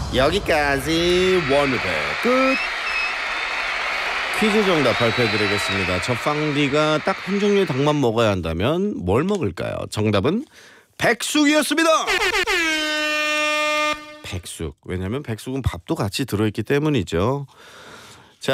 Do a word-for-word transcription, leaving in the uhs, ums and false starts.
여기까지 원우배 끝. 퀴즈 정답 발표해드리겠습니다. 저팡디가 딱 한 종류의 닭만 먹어야 한다면 뭘 먹을까요? 정답은 백숙이었습니다. 백숙. 왜냐하면 백숙은 밥도 같이 들어있기 때문이죠.